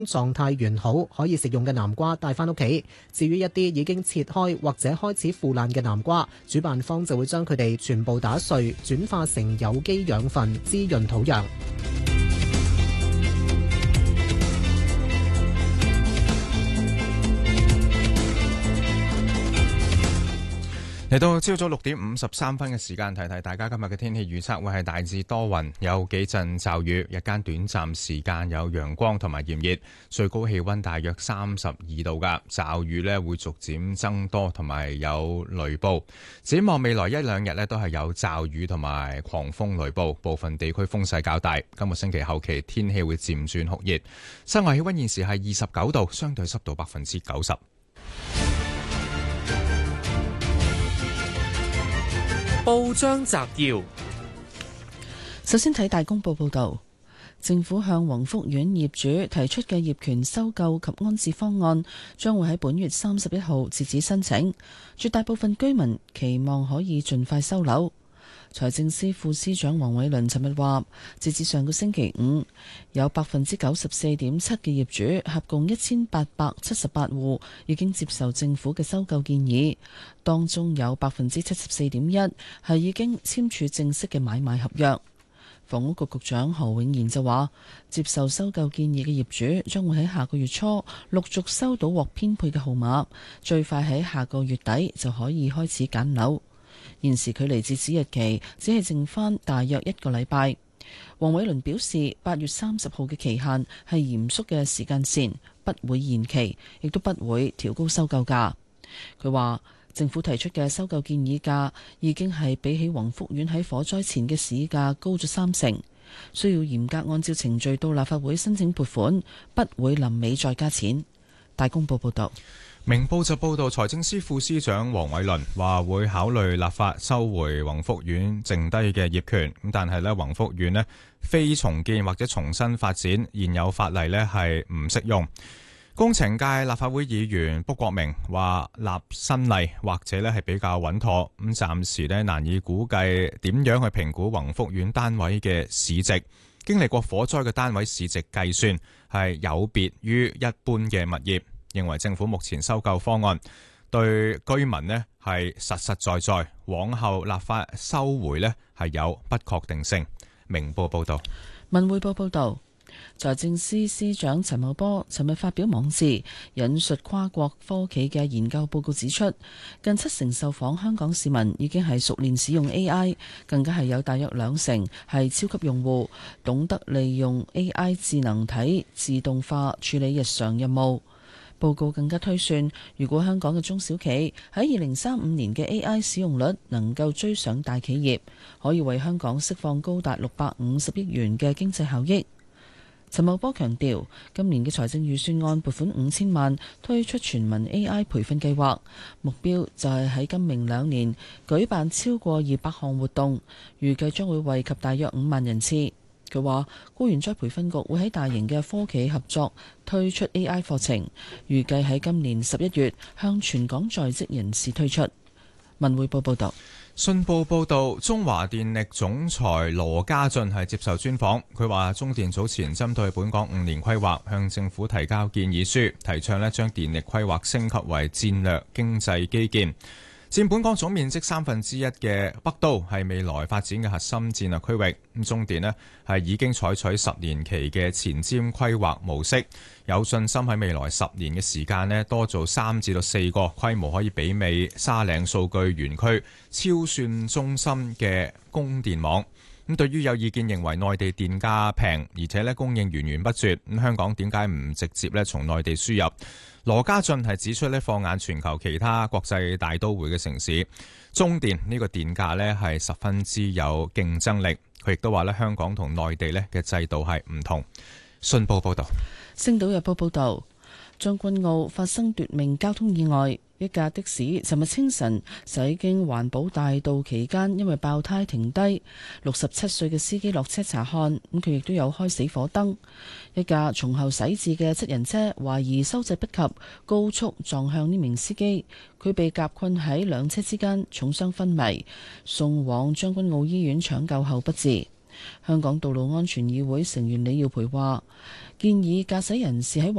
狀態完好可以食用嘅南瓜帶返屋企。至於一啲已經切開或者開始腐爛嘅南瓜，主辦方就會將佢哋全部打碎，轉化成有機養分，滋潤土壤。 嚟到朝早6:53嘅時間，提提大家今日嘅天氣預測會係大致多雲，有幾陣驟雨，日間短暫時間有陽光同埋炎熱，最高氣溫大約32度噶。驟雨呢會逐漸增多，同埋有雷暴。展望未來一兩日呢都係有驟雨同埋狂風雷暴，部分地區風勢較大。今個星期後期天氣會漸轉酷熱，室外氣溫現時係29度，相對濕度90%。 報章摘要： 首先睇大公報報道，政府向宏福苑業主提出嘅業權收購及安置方案，將會喺本月31號截止申請。絕大部分居民期望可以盡快收樓。財政司副司長黃偉綸尋日話，截至上個星期五，有94.7%嘅業主，合共1878戶已經接受政府嘅收購建議，當中有74.1%係已經簽署正式嘅買賣合約。房屋局局長何永賢就話，接受收購建議嘅業主將會喺下個月初陸續收到獲編配嘅號碼，最快喺下個月底就可以開始揀樓。現時距離截止日期只係剩翻大約1個禮拜。黃偉綸表示，8月30號嘅期限係嚴肅嘅時間線，不會延期，亦都不會調高收購價。佢話政府提出嘅收購建議價已經係比起宏福苑喺火災前嘅市價高咗30%，需要嚴格按照程序到立法會申請撥款，不會臨尾再加錢。大公報報道。 明報就報道，財政司副司長黃偉綸話會考慮立法收回宏福苑剩低嘅業權，咁但係宏福苑呢非重建或者重新發展，現有法例呢係唔適用。工程界立法會議員卜國明話立新例或者呢係比較穩妥，咁暫時呢難以估計點樣去評估宏福苑單位嘅市值。經歷過火災嘅單位市值計算係有別於一般嘅物業。認為政府目前收購方案對居民呢係實實在在，往後立法收回呢係有不確定性。明報報道。 文匯報報道，財政司司長陳茂波尋日發表網誌，引述跨國科企嘅研究報告指出，近70%受訪香港市民已經係熟練使用 AI， 更加係有大約20%係超級用戶，懂得利用 AI 智能體自動化處理日常任務。報告更加推算，如果香港嘅中小企喺2035年嘅 AI 使用率能夠追上大企業，可以為香港釋放高達650億元嘅經濟效益。陳茂波強調，今年嘅財政預算案撥款5000萬推出全民 AI 培訓計劃，目標就係喺今明2年舉辦超過200項活動，預計將會惠及大約5萬人次。佢話，僱員再培訓局會喺大型嘅科企合作推出 AI 課程，預計喺今年11月向全港在職人士推出。文匯報報道。 信報報導，中華電力總裁羅家俊係接受專訪，佢話中電早前針對本港5年規劃向政府提交建議書，提倡將電力規劃升級為戰略經濟基建。佔本港總面積1/3嘅北都係未來發展嘅核心戰略區域。中電呢係已經採取10年期嘅前瞻規劃模式，有信心喺未來10年嘅時間呢多做3至4個規模可以媲美沙嶺數據園區超算中心嘅供電網。咁對於有意見認為內地電價平，而且呢供應源源不絕，咁香港點解唔直接呢從內地輸入？羅家俊係指出呢，放眼全球其他國際大都會嘅城市，中電呢個電價呢係十分之有競爭力。佢亦都話呢，香港同內地呢嘅制度係唔同。信報報道。 星島日報報道，將軍澳發生奪命交通意外。一架的士尋日清晨駛經環保大道期間，因為爆胎停低。67歲嘅司機落車查看，咁佢亦都有開死火燈。一架從後駛至嘅7人車，懷疑收掣不及，高速撞向呢名司機，佢被夾困喺兩車之間，重傷昏迷，送往將軍澳醫院搶救後不治。 香港道路安全議會成員李耀培話，建議駕駛人士喺